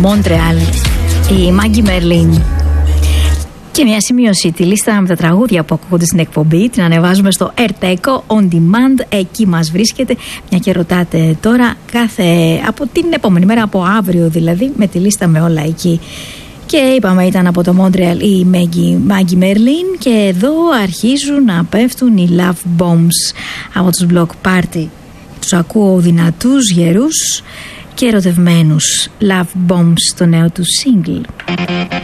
Μόντρεαλ, η Μάγκη Μέρλιν. Και μια σημείωση, τη λίστα με τα τραγούδια που ακούγονται στην εκπομπή την ανεβάζουμε στο Erteco On Demand, εκεί μας βρίσκεται, μια και ρωτάτε τώρα, από την επόμενη μέρα, από αύριο δηλαδή, με τη λίστα με όλα εκεί. Και είπαμε ήταν από το Montreal η Maggie Merlin, και εδώ αρχίζουν να πέφτουν οι Love Bombs από τους Block Party. Τους ακούω δυνατούς, γερούς και ερωτευμένους. Love Bombs, το νέο του single.